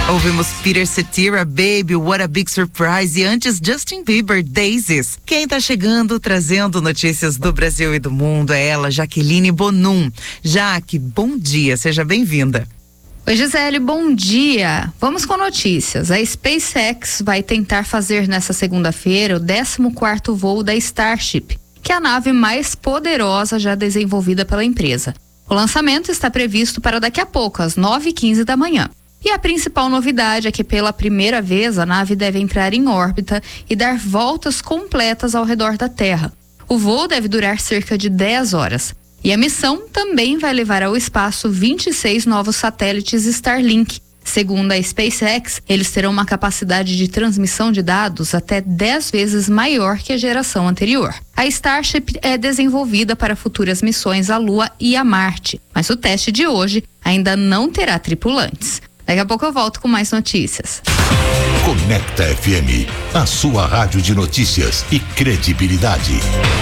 Ouvimos Peter Cetera, Baby, What a Big Surprise, e antes Justin Bieber, Daisies. Quem tá chegando, trazendo notícias do Brasil e do mundo é ela, Jaqueline Bonum. Jaque, bom dia, seja bem-vinda. Oi, Gisele, bom dia. Vamos com notícias. A SpaceX vai tentar fazer nessa segunda-feira o 14º voo da Starship, que é a nave mais poderosa já desenvolvida pela empresa. O lançamento está previsto para daqui a pouco, às 9h15 da manhã. E a principal novidade é que pela primeira vez a nave deve entrar em órbita e dar voltas completas ao redor da Terra. O voo deve durar cerca de 10 horas. E a missão também vai levar ao espaço 26 novos satélites Starlink. Segundo a SpaceX, eles terão uma capacidade de transmissão de dados até 10 vezes maior que a geração anterior. A Starship é desenvolvida para futuras missões à Lua e a Marte, mas o teste de hoje ainda não terá tripulantes. Daqui a pouco eu volto com mais notícias. Conecta FM, a sua rádio de notícias e credibilidade.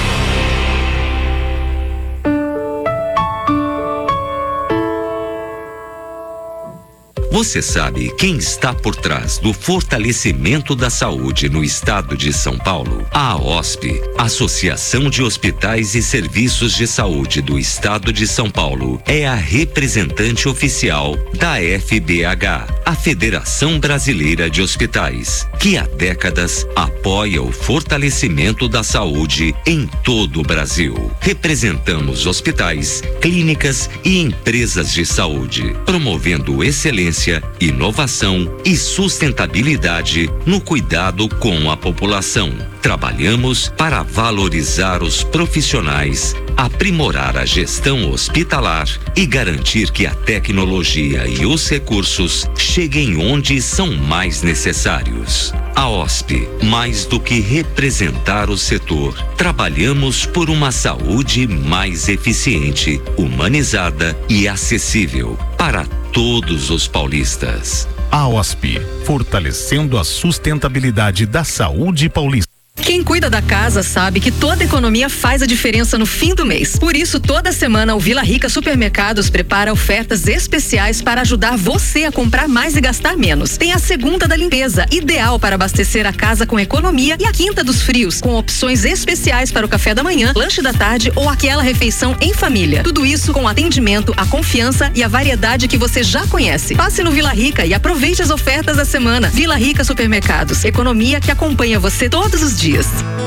Você sabe quem está por trás do fortalecimento da saúde no estado de São Paulo? A AOSP, Associação de Hospitais e Serviços de Saúde do Estado de São Paulo, é a representante oficial da FBH, a Federação Brasileira de Hospitais, que há décadas apoia o fortalecimento da saúde em todo o Brasil. Representamos hospitais, clínicas e empresas de saúde, promovendo excelência, inovação e sustentabilidade no cuidado com a população. Trabalhamos para valorizar os profissionais, aprimorar a gestão hospitalar e garantir que a tecnologia e os recursos cheguem onde são mais necessários. A OSP, mais do que representar o setor, trabalhamos por uma saúde mais eficiente, humanizada e acessível para todos os paulistas. A OSP, fortalecendo a sustentabilidade da saúde paulista. Quem cuida da casa sabe que toda economia faz a diferença no fim do mês. Por isso, toda semana o Vila Rica Supermercados prepara ofertas especiais para ajudar você a comprar mais e gastar menos. Tem a segunda da limpeza, ideal para abastecer a casa com economia, e a quinta dos frios, com opções especiais para o café da manhã, lanche da tarde ou aquela refeição em família. Tudo isso com atendimento, a confiança e a variedade que você já conhece. Passe no Vila Rica e aproveite as ofertas da semana. Vila Rica Supermercados, economia que acompanha você todos os dias.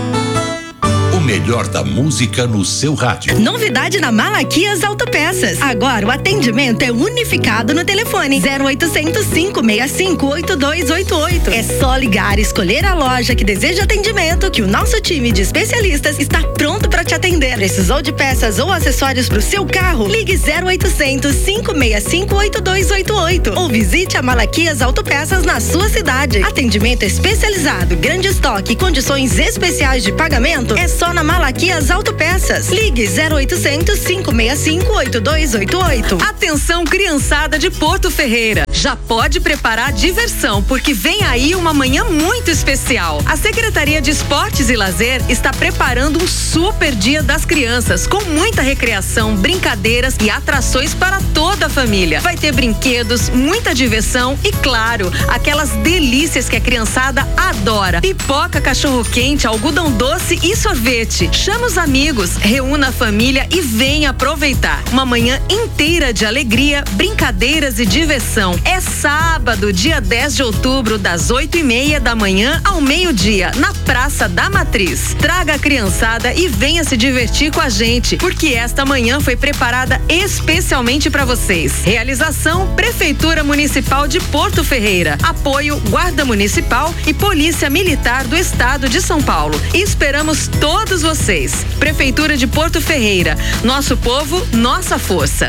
O melhor da música no seu rádio. Novidade na Malaquias Autopeças. Agora o atendimento é unificado no telefone 0800 565 8288. É só ligar e escolher a loja que deseja atendimento, que o nosso time de especialistas está pronto para te atender. Precisou de peças ou acessórios para o seu carro? Ligue 0800 565 8288 ou visite a Malaquias Autopeças na sua cidade. Atendimento especializado, grande estoque e condições especiais de pagamento é só na Malaquias Autopeças. Ligue 0800 565 8288. Atenção, criançada de Porto Ferreira. Já pode preparar a diversão, porque vem aí uma manhã muito especial. A Secretaria de Esportes e Lazer está preparando um super dia das crianças, com muita recreação, brincadeiras e atrações para toda a família. Vai ter brinquedos, muita diversão e, claro, aquelas delícias que a criançada adora. Pipoca, cachorro-quente, algodão doce e sorvete. Chama os amigos, reúna a família e venha aproveitar. Uma manhã inteira de alegria, brincadeiras e diversão. É sábado, dia 10 de outubro, das 8h30 da manhã ao meio-dia, na Praça da Matriz. Traga a criançada e venha se divertir com a gente, porque esta manhã foi preparada especialmente para vocês. Realização: Prefeitura Municipal de Porto Ferreira. Apoio: Guarda Municipal e Polícia Militar do Estado de São Paulo. E esperamos todos vocês. Prefeitura de Porto Ferreira. Nosso povo, nossa força.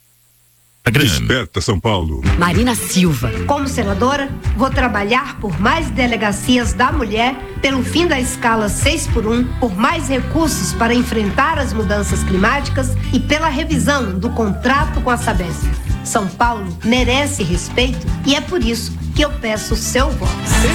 Desperta São Paulo. Marina Silva. Como senadora, vou trabalhar por mais delegacias da mulher, pelo fim da escala 6x1, por mais recursos para enfrentar as mudanças climáticas e pela revisão do contrato com a Sabesp. São Paulo merece respeito e é por isso que eu peço o seu voto.